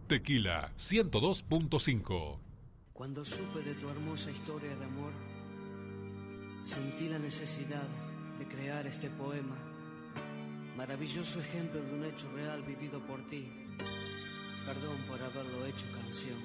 Tequila 102.5. Cuando supe de tu hermosa historia de amor, sentí la necesidad de crear este poema, maravilloso ejemplo de un hecho real vivido por ti. Perdón por haberlo hecho canción.